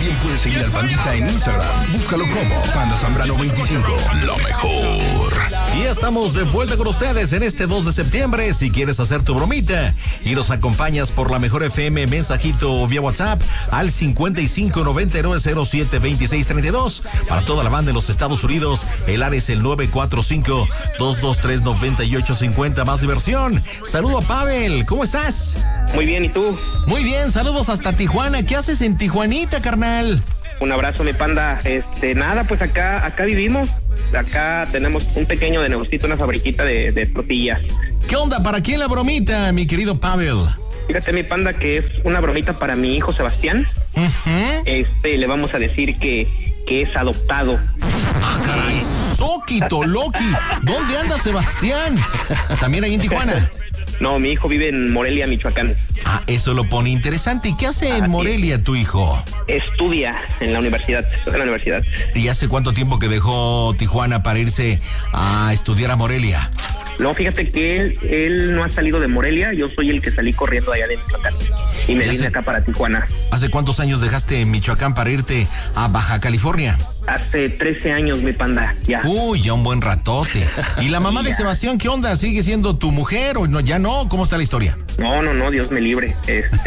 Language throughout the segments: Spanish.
También puedes seguir al Pandita en Instagram. Búscalo como Panda Zambrano 25. Lo mejor. Y ya estamos de vuelta con ustedes en este 2 de septiembre. Si quieres hacer tu bromita y nos acompañas por la Mejor FM, mensajito vía WhatsApp al 5599072632. Para toda la banda de los Estados Unidos, el área es el 945-223-9850. Más diversión. Saludo a Pavel. ¿Cómo estás? Muy bien, ¿y tú? Muy bien, saludos hasta Tijuana. ¿Qué haces en Tijuanita, carnal? Un abrazo, mi panda. Nada, pues acá vivimos. Acá tenemos un pequeño de negocito, una fabriquita de tortillas. ¿Qué onda? ¿Para quién la bromita, mi querido Pavel? Fíjate, mi panda, que es una bromita para mi hijo Sebastián. Le vamos a decir que es adoptado. ¡Ah, caray! ¡Soquito, Loki! ¿Dónde anda Sebastián? ¿También ahí en Tijuana? No, mi hijo vive en Morelia, Michoacán. Ah, eso lo pone interesante. ¿Y qué hace en Morelia tu hijo? Estudia en la universidad. ¿Y hace cuánto tiempo que dejó Tijuana para irse a estudiar a Morelia? No, fíjate que él no ha salido de Morelia. Yo soy el que salí corriendo allá de Michoacán. Y me vine acá para Tijuana. ¿Hace cuántos años dejaste Michoacán para irte a Baja California? Hace 13 años, mi panda, ya. Uy, ya un buen ratote. ¿Y la mamá de Sebastián, qué onda? ¿Sigue siendo tu mujer o no? Ya no? ¿Cómo está la historia? No, Dios me libre.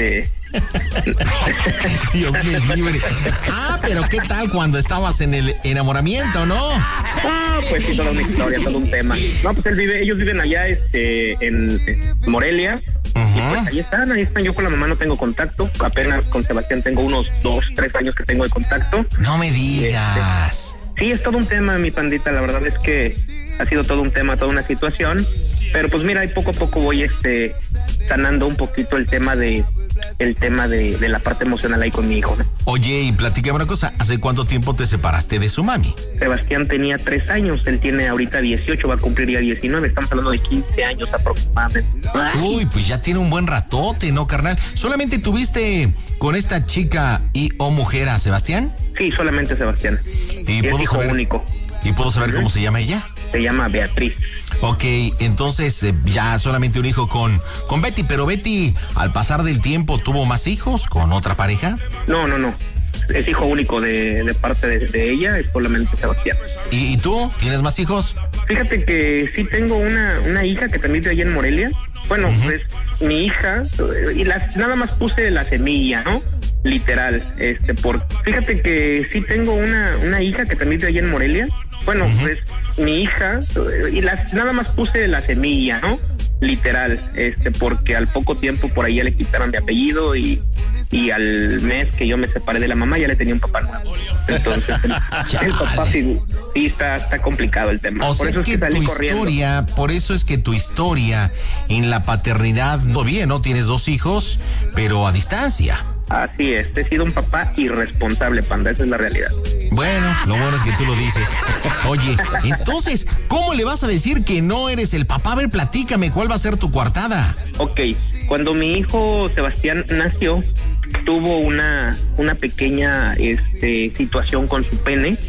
Dios me libre. Ah, pero ¿qué tal cuando estabas en el enamoramiento, no? Ah, pues sí, toda una historia, todo un tema. No, pues ellos viven allá, en Morelia. Y pues ahí están. Yo con la mamá no tengo contacto. Apenas con Sebastián tengo unos 2, 3 años que tengo de contacto. No me digas. Sí, es todo un tema, mi pandita. La verdad es que ha sido todo un tema, toda una situación. Pero pues mira, ahí poco a poco voy sanando un poquito el tema de la parte emocional ahí con mi hijo, ¿no? Oye, y platícame una cosa, ¿hace cuánto tiempo te separaste de su mami? Sebastián tenía 3 años, él tiene ahorita 18, va a cumplir ya 19, estamos hablando de 15 años aproximadamente. Uy, pues ya tiene un buen ratote, ¿no, carnal? ¿Solamente tuviste con esta chica o mujer a Sebastián? Sí, solamente Sebastián. ¿Y es hijo único. ¿Y puedo saber cómo se llama ella? Se llama Beatriz. Ok, entonces ya solamente un hijo con Betty, pero Betty, al pasar del tiempo, ¿tuvo más hijos con otra pareja? No. Es hijo único de parte de ella, es solamente Sebastián. ¿Y tú? ¿Tienes más hijos? Fíjate que sí tengo una hija que también vive allá en Morelia. Bueno, pues mi hija, y nada más puse la semilla, ¿no? Literal, fíjate que sí tengo una hija que también vive allá en Morelia. Bueno, pues mi hija, y nada más puse la semilla, ¿no? Literal, porque al poco tiempo por ahí ya le quitaron de apellido y al mes que yo me separé de la mamá ya le tenía un papá nuevo. Entonces el papá sí está complicado el tema. O sea, por eso es que tu historia, por eso es que tu historia en la paternidad no bien, ¿no? Tienes 2 hijos, pero a distancia. Así es, he sido un papá irresponsable, panda, esa es la realidad. Bueno, lo bueno es que tú lo dices. Oye, entonces, ¿cómo le vas a decir que no eres el papá? A ver, platícame, ¿cuál va a ser tu coartada? Ok, cuando mi hijo Sebastián nació, tuvo una pequeña situación con su pene,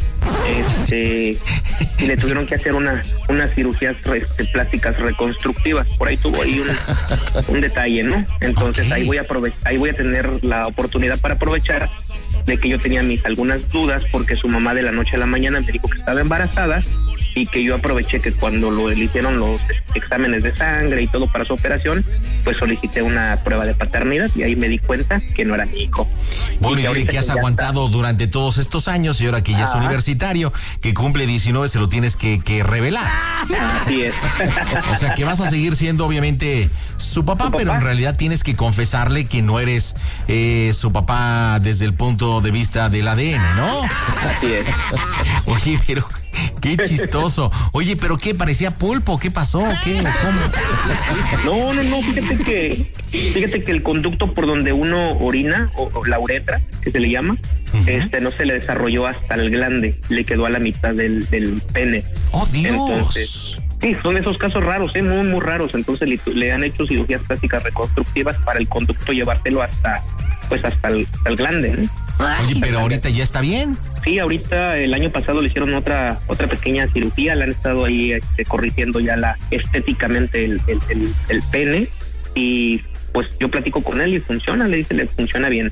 y le tuvieron que hacer unas cirugías plásticas reconstructivas. Por ahí tuvo ahí un detalle, ¿no? Entonces okay. ahí voy a tener la oportunidad para aprovechar de que yo tenía algunas dudas porque su mamá de la noche a la mañana me dijo que estaba embarazada y que yo aproveché que cuando le hicieron los exámenes de sangre y todo para su operación, pues solicité una prueba de paternidad y ahí me di cuenta que no era mi hijo. Bueno, y ahorita que has aguantado durante todos estos años y ahora que ya es universitario, que cumple 19, se lo tienes que revelar. Así es. O sea, que vas a seguir siendo obviamente su papá, pero en realidad tienes que confesarle que no eres su papá desde el punto de vista del ADN, ¿no? Así es. Oye, pero qué chistoso. Oye, pero ¿qué? ¿Parecía pulpo? ¿Qué pasó? ¿Qué? ¿Cómo? No, fíjate que el conducto por donde uno orina, o la uretra, que se le llama, no se le desarrolló hasta el glande, le quedó a la mitad del pene. ¡Oh, Dios! Entonces, sí, son esos casos raros, muy, muy raros. Entonces le han hecho cirugías plásticas reconstructivas para el conducto llevárselo hasta el glande, ¿no? Oye, pero ahorita ya está bien. Sí, ahorita el año pasado le hicieron otra pequeña cirugía, le han estado ahí corrigiendo ya estéticamente el pene y pues yo platico con él y funciona, le funciona bien.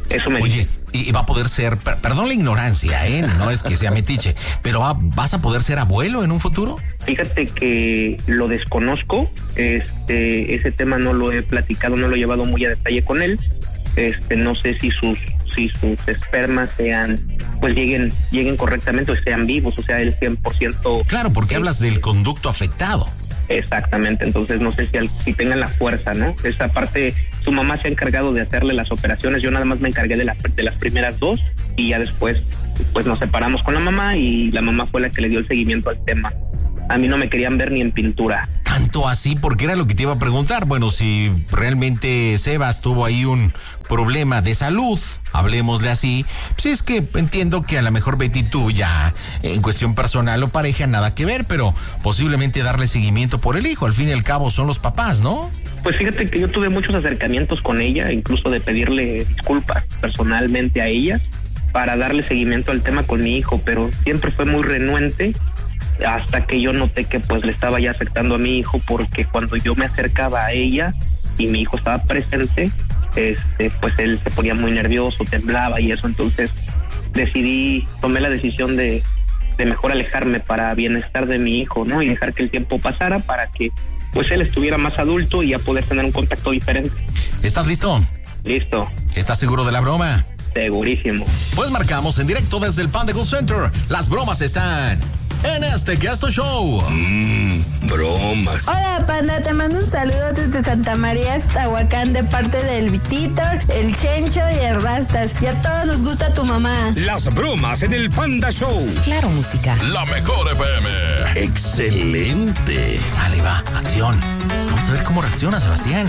Eso me Oye, dice. y va a poder ser, perdón la ignorancia, no es que sea metiche, pero ¿vas a poder ser abuelo en un futuro? Fíjate que lo desconozco, ese tema no lo he platicado, no lo he llevado muy a detalle con él. No sé si sus espermas pues lleguen correctamente o sean vivos, o sea, el 100%. Claro, porque hablas del conducto afectado. Exactamente, entonces no sé si tengan la fuerza, ¿no? Esa parte, su mamá se ha encargado de hacerle las operaciones, yo nada más me encargué de las primeras 2 y ya después pues nos separamos con la mamá y la mamá fue la que le dio el seguimiento al tema. A mí no me querían ver ni en pintura. Tanto así, porque era lo que te iba a preguntar. Bueno, si realmente Sebas tuvo ahí un problema de salud, hablemosle así, pues es que entiendo que a lo mejor Betty tú ya en cuestión personal o pareja nada que ver, pero posiblemente darle seguimiento por el hijo, al fin y al cabo son los papás, ¿no? Pues fíjate que yo tuve muchos acercamientos con ella, incluso de pedirle disculpas personalmente a ella para darle seguimiento al tema con mi hijo, pero siempre fue muy renuente hasta que yo noté que pues le estaba ya afectando a mi hijo, porque cuando yo me acercaba a ella y mi hijo estaba presente, pues él se ponía muy nervioso, temblaba y eso, entonces tomé la decisión de mejor alejarme para bienestar de mi hijo, ¿no? Y dejar que el tiempo pasara para que pues él estuviera más adulto y ya poder tener un contacto diferente. ¿Estás listo? Listo. ¿Estás seguro de la broma? Segurísimo. Pues marcamos en directo desde el Panda Call Center. Las bromas están en este Gesto Show. Bromas. Hola, Panda, te mando un saludo desde Santa María, Tahuacán, de parte del Vititor, el Chencho y el Rastas. Y a todos nos gusta tu mamá. Las bromas en el Panda Show. Claro, música. La mejor FM. Excelente. Sale, va, acción. Vamos a ver cómo reacciona Sebastián.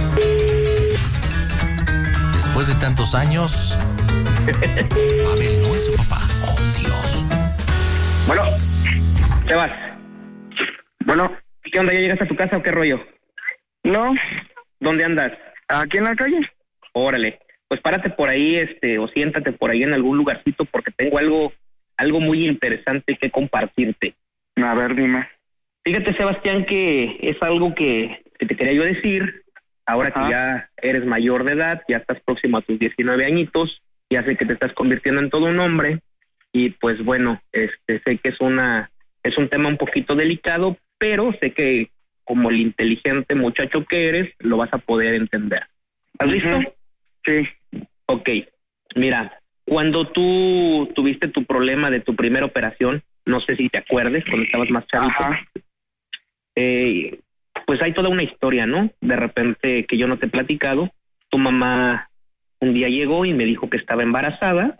Después de tantos años, Pavel no es su papá. Oh, Dios. Bueno, Sebas. Bueno, ¿Qué onda? ¿Ya llegaste a tu casa o qué rollo? no, ¿Dónde andas? aquí en la calle. Órale. Pues párate por ahí, o siéntate por ahí en algún lugarcito porque tengo algo muy interesante que compartirte. A ver, dime. Fíjate, Sebastián, que es algo que te quería yo decir, ahora que ya eres mayor de edad, ya estás próximo a tus 19 añitos, ya sé que te estás convirtiendo en todo un hombre, y pues bueno, sé que es un tema un poquito delicado, pero sé que como el inteligente muchacho que eres, lo vas a poder entender. ¿Estás listo? Sí. Ok, mira, cuando tú tuviste tu problema de tu primera operación, no sé si te acuerdes, cuando estabas más chavito, Ajá. Pues hay toda una historia, ¿no? De repente, que yo no te he platicado, tu mamá un día llegó y me dijo que estaba embarazada,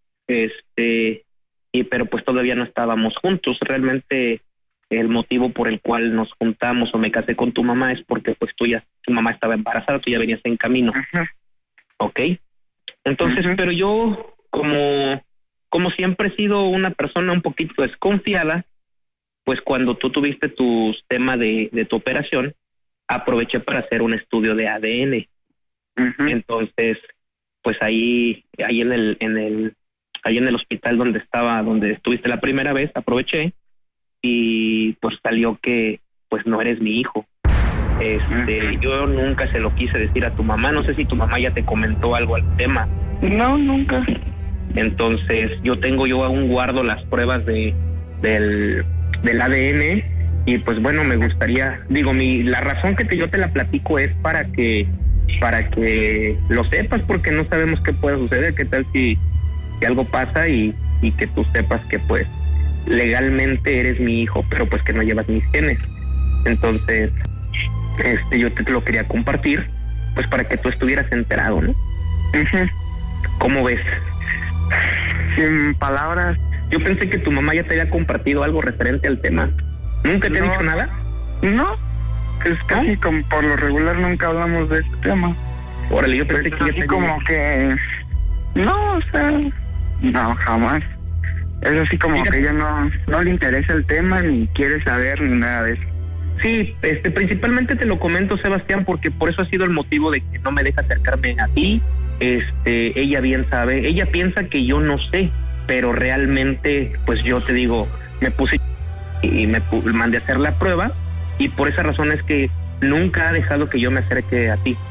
pero pues todavía no estábamos juntos. Realmente el motivo por el cual nos juntamos o me casé con tu mamá es porque pues tu mamá estaba embarazada, tú ya venías en camino. Ajá. ¿Ok? Entonces, pero yo, como siempre he sido una persona un poquito desconfiada, pues cuando tú tuviste tu tema de tu operación, aproveché para hacer un estudio de ADN. Ajá. Entonces, pues ahí en el hospital donde estuviste la primera vez, aproveché y pues salió que pues no eres mi hijo. Yo nunca se lo quise decir a tu mamá, no sé si tu mamá ya te comentó algo al tema. No, nunca. Entonces, yo aún guardo las pruebas del ADN y pues bueno, me gustaría, la razón que yo te la platico es para que lo sepas, porque no sabemos qué puede suceder, qué tal si algo pasa y que tú sepas que pues legalmente eres mi hijo, pero pues que no llevas mis genes. Entonces, yo te lo quería compartir, pues para que tú estuvieras enterado, ¿no? Ajá. ¿Cómo ves? Sin palabras. Yo pensé que tu mamá ya te había compartido algo referente al tema. ¿Nunca te ha dicho nada? No, es casi como por lo regular nunca hablamos de este tema. Órale, yo pensé que ya Así te como que... No, o sea... No, jamás. Es así como Mira, que ella no le interesa el tema, ni quiere saber, ni nada de eso. Sí, principalmente te lo comento, Sebastián, porque por eso ha sido el motivo de que no me deja acercarme a ti. Ella bien sabe, ella piensa que yo no sé, pero realmente, pues yo te digo, me puse y mandé a hacer la prueba, y por esa razón es que nunca ha dejado que yo me acerque a ti.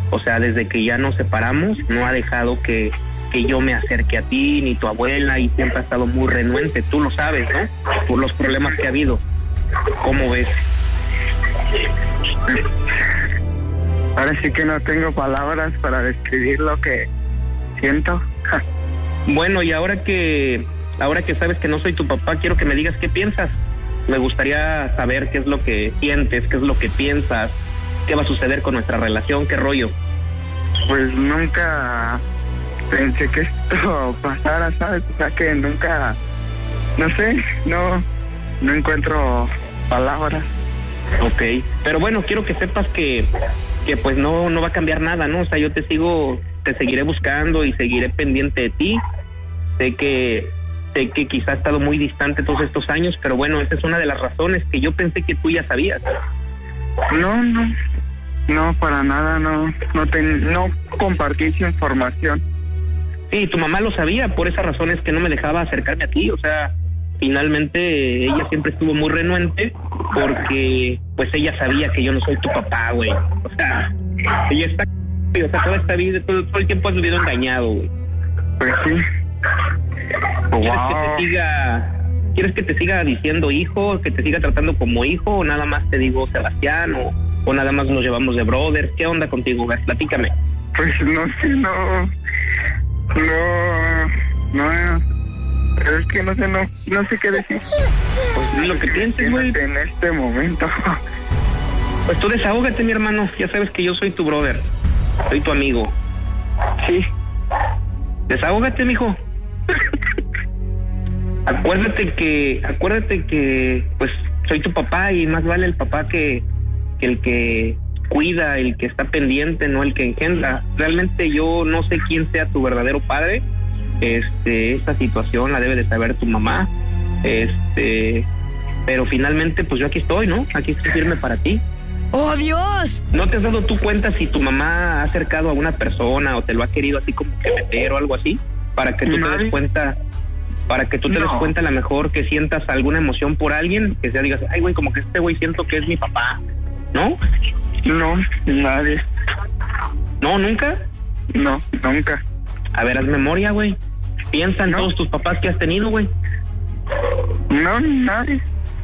O sea, desde que ya nos separamos, no ha dejado que yo me acerque a ti, ni tu abuela, y siempre ha estado muy renuente. Tú lo sabes, ¿no? Por los problemas que ha habido. ¿Cómo ves? Ahora sí que no tengo palabras para describir lo que siento. Bueno, y ahora que sabes que no soy tu papá, quiero que me digas qué piensas. Me gustaría saber qué es lo que sientes, qué es lo que piensas, qué va a suceder con nuestra relación, qué rollo. Pues nunca pensé que esto pasara, ¿sabes? O sea, que nunca, no sé, no encuentro palabras. Ok, pero bueno, quiero que sepas que pues no va a cambiar nada, ¿no? O sea, yo te seguiré buscando y seguiré pendiente de ti. Sé que quizá ha estado muy distante todos estos años, pero bueno, esa es una de las razones que yo pensé que tú ya sabías. No, para nada, no compartí esa información. Sí, tu mamá lo sabía, por esas razones que no me dejaba acercarme a ti. O sea, finalmente ella siempre estuvo muy renuente porque pues ella sabía que yo no soy tu papá, güey. O sea, ella está, o sea, toda esta vida, todo el tiempo has vivido engañado, güey. Pues sí. ¿Quieres que te siga diciendo hijo, que te siga tratando como hijo, o nada más te digo Sebastián, o nada más nos llevamos de brothers? ¿Qué onda contigo, güey? Platícame. Pues no sé, es que no sé qué decir. Pues lo que pienses, güey. En este momento. Pues tú desahógate, mi hermano. Ya sabes que yo soy tu brother. Soy tu amigo. Sí. Desahógate, mijo. Acuérdate que pues soy tu papá, y más vale el papá que el que cuida, el que está pendiente, no el que engendra. Realmente yo no sé quién sea tu verdadero padre. Esta situación la debe de saber tu mamá. Pero finalmente pues yo aquí estoy, ¿no? Aquí estoy firme para ti. ¡Oh, Dios! ¿No te has dado tú cuenta si tu mamá ha acercado a una persona o te lo ha querido así como que meter o algo así? Para que tú te des cuenta, a lo mejor que sientas alguna emoción por alguien, que sea digas, ay, güey, como que este güey siento que es mi papá, ¿no? No, nadie. ¿No, nunca? No, nunca. A ver, haz memoria, güey. Piensa en todos tus papás que has tenido, güey. No, nadie.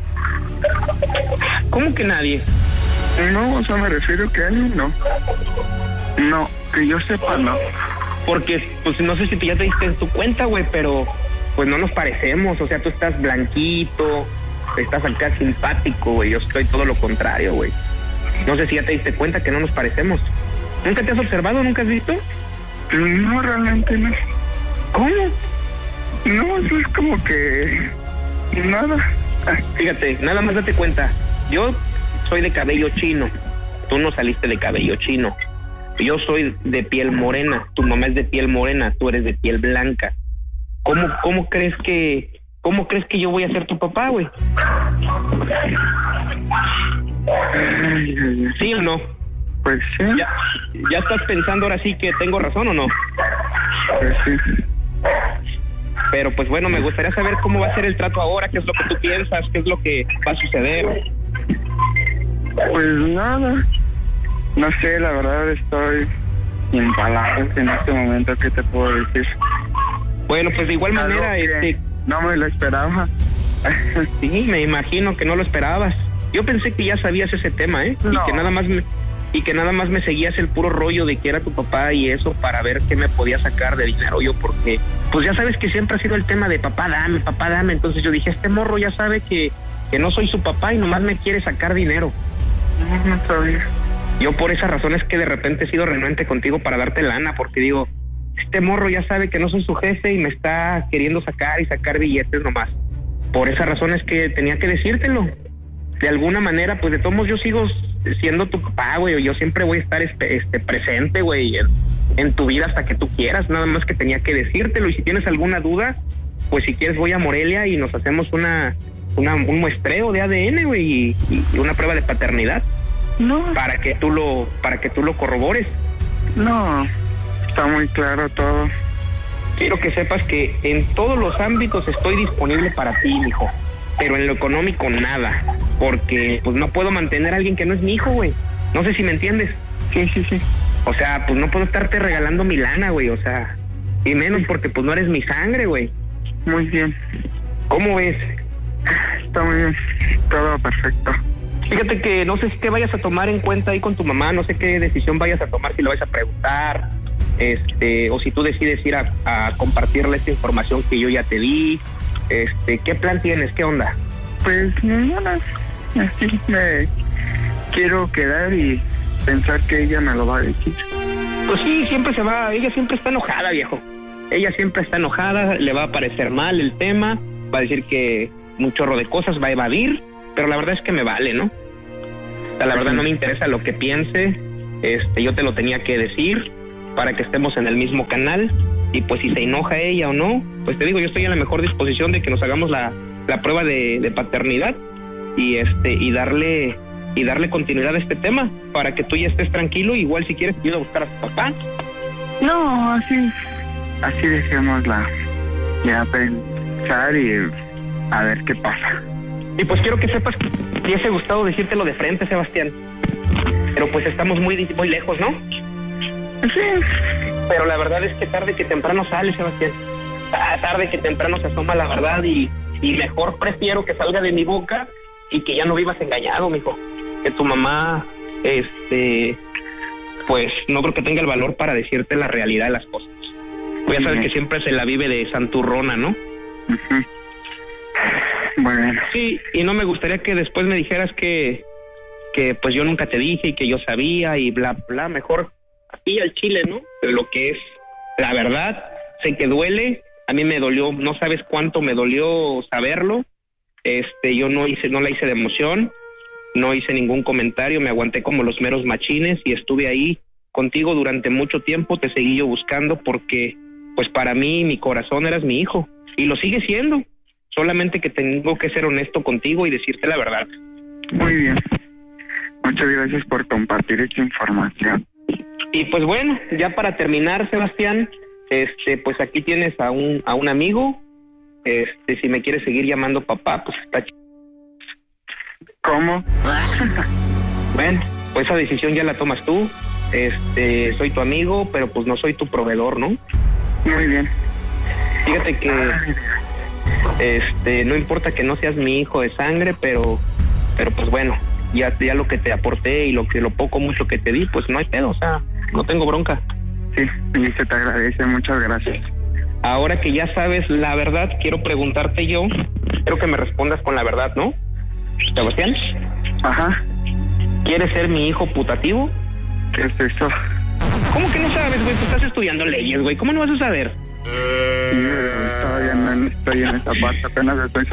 ¿Cómo que nadie? No, o sea, me refiero que alguien no. No, que yo sepa, no. Porque, pues, no sé si ya te diste en tu cuenta, güey, pero pues no nos parecemos. O sea, tú estás blanquito, estás acá simpático, güey. Yo soy todo lo contrario, güey. No sé si ya te diste cuenta que no nos parecemos. ¿Nunca te has observado? ¿Nunca has visto? No, realmente no. ¿Cómo? No, eso es como que nada. Fíjate, nada más date cuenta. Yo soy de cabello chino. Tú no saliste de cabello chino. Yo soy de piel morena. Tu mamá es de piel morena. Tú eres de piel blanca. ¿Cómo crees que yo voy a ser tu papá, güey? ¿Sí o no? Pues sí. ¿Ya estás pensando ahora sí que tengo razón o no? Pues sí. Pero pues bueno, me gustaría saber cómo va a ser el trato ahora, qué es lo que tú piensas, qué es lo que va a suceder. Pues nada. No sé, la verdad estoy sin palabras en este momento. ¿Qué te puedo decir? Bueno, pues de igual manera, no me lo esperaba. Sí, me imagino que no lo esperabas. Yo pensé que ya sabías ese tema, ¿eh? No. Y que nada más me seguías el puro rollo de que era tu papá y eso para ver qué me podía sacar de dinero yo, porque pues ya sabes que siempre ha sido el tema de papá dame. Entonces yo dije, este morro ya sabe que no soy su papá y nomás me quiere sacar dinero. No sabía. Yo por esas razones que de repente he sido renuente contigo para darte lana, porque digo, este morro ya sabe que no soy su jefe y me está queriendo sacar billetes nomás. Por esas razones que tenía que decírtelo. De alguna manera, pues de todos modos yo sigo siendo tu papá, güey. Yo siempre voy a estar presente, güey, en tu vida hasta que tú quieras. Nada más que tenía que decírtelo. Y si tienes alguna duda, pues si quieres voy a Morelia y nos hacemos un muestreo de ADN, güey, y una prueba de paternidad. No. Para que tú lo corrobores. No, está muy claro todo. Quiero que sepas que en todos los ámbitos estoy disponible para ti, mijo. Pero en lo económico nada, porque pues no puedo mantener a alguien que no es mi hijo, güey. No sé si me entiendes. Sí. O sea, pues no puedo estarte regalando mi lana, güey, o sea, y menos porque pues no eres mi sangre, güey. Muy bien. ¿Cómo ves? Está muy bien. Todo perfecto. Fíjate que no sé si te vayas a tomar en cuenta ahí con tu mamá, no sé qué decisión vayas a tomar, si lo vas a preguntar, o si tú decides ir a compartirle esta información que yo ya te di, ¿qué plan tienes? ¿Qué onda? Pues ninguna. Así me quiero quedar y pensar que ella me lo va a decir. Pues sí, ella siempre está enojada, viejo. Ella siempre está enojada, le va a parecer mal el tema, va a decir que un chorro de cosas, va a evadir, pero la verdad es que me vale, ¿no? O sea, la verdad no me interesa lo que piense, yo te lo tenía que decir para que estemos en el mismo canal, y pues si se enoja ella o no, pues te digo, yo estoy en la mejor disposición de que nos hagamos la prueba de paternidad y darle continuidad a este tema para que tú ya estés tranquilo. Igual si quieres te ayudo a buscar a tu papá. No, así dejémosla, ya pensar y a ver qué pasa. Y pues quiero que sepas que me hubiese gustado decírtelo de frente, Sebastián, pero pues estamos muy lejos, ¿no? Sí. Pero la verdad es que tarde que temprano sale, Sebastián. Tarde que temprano se asoma la verdad, y mejor prefiero que salga de mi boca y que ya no vivas engañado, mijo. Que tu mamá, pues no creo que tenga el valor para decirte la realidad de las cosas. Pues ya sabes que siempre se la vive de santurrona, ¿no? Uh-huh. Bueno. Sí, y no me gustaría que después me dijeras que pues yo nunca te dije y que yo sabía y bla, bla. Mejor aquí al chile, ¿no? Lo que es la verdad, sé que duele. A mí me dolió, no sabes cuánto me dolió saberlo. Yo no la hice de emoción, no hice ningún comentario, me aguanté como los meros machines y estuve ahí contigo durante mucho tiempo. Te seguí yo buscando porque, pues para mí, mi corazón eras mi hijo y lo sigue siendo. Solamente que tengo que ser honesto contigo y decirte la verdad. Muy bien. Muchas gracias por compartir esta información. Y pues bueno, ya para terminar, Sebastián, pues aquí tienes a un amigo. Si me quieres seguir llamando papá, pues está chido. ¿Cómo? Bueno, pues esa decisión ya la tomas tú. Soy tu amigo, pero pues no soy tu proveedor, ¿no? Muy bien. Fíjate que no importa que no seas mi hijo de sangre, pero pues bueno, ya lo que te aporté y lo poco mucho que te di, pues no hay pedo, o sea, no tengo bronca. Sí, y se te agradece, muchas gracias. Ahora que ya sabes la verdad, quiero preguntarte yo, quiero que me respondas con la verdad, ¿no? Sebastián. Ajá. ¿Quieres ser mi hijo putativo? ¿Qué es eso? ¿Cómo que no sabes, güey? Tú estás estudiando leyes, güey. ¿Cómo no vas a saber? Todavía no estoy en esa parte, apenas estoy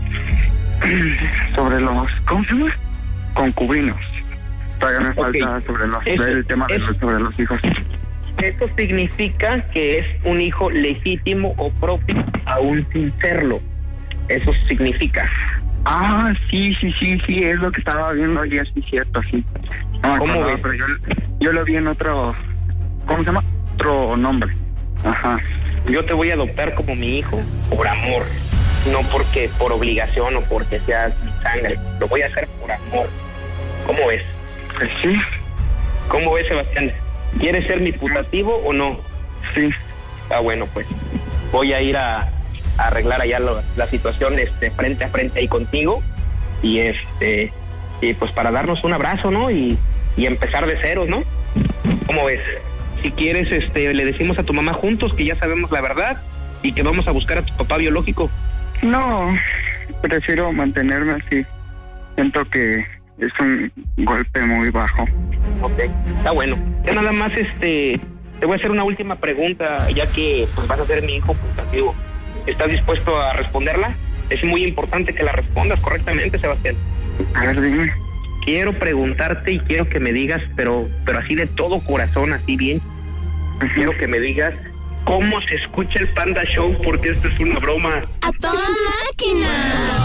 sobre los, ¿cómo se llama? Concubinos. Todavía me falta sobre el tema sobre los hijos. Esto significa que es un hijo legítimo o propio aún sin serlo. Eso significa. Ah, sí, es lo que estaba viendo ayer, sí, cierto, sí. No me ¿Cómo acordaba, ves? pero yo lo vi en otro, ¿cómo se llama? Otro nombre. Ajá. Yo te voy a adoptar como mi hijo por amor, no porque por obligación o porque seas mi sangre. Lo voy a hacer por amor. ¿Cómo ves? Pues sí. ¿Cómo ves, Sebastián? ¿Quieres ser mi putativo o no? Sí. Ah, bueno, pues voy a ir a arreglar allá la situación frente a frente ahí contigo y pues para darnos un abrazo, ¿no? Y empezar de ceros, ¿no? ¿Cómo ves? Si quieres, le decimos a tu mamá juntos que ya sabemos la verdad y que vamos a buscar a tu papá biológico. No, prefiero mantenerme así. Siento que es un golpe muy bajo. Ok, está bueno. Ya nada más, te voy a hacer una última pregunta, ya que pues vas a ser mi hijo putativo. ¿Estás dispuesto a responderla? Es muy importante que la respondas correctamente, Sebastián. A ver, dime. Quiero preguntarte y quiero que me digas, pero así de todo corazón, así bien. Quiero que me digas cómo se escucha el Panda Show, porque esto es una broma. ¡A toda máquina!